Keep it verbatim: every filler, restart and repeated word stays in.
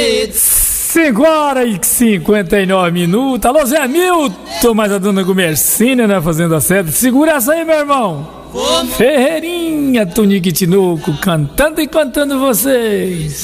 cinco horas e cinquenta e nove minutos. Alô, Zé Milton, mas a dona Gumercina na Fazenda Sede. Segura essa aí, meu irmão. Ferreirinha, Tonico e Tinoco, cantando e cantando vocês.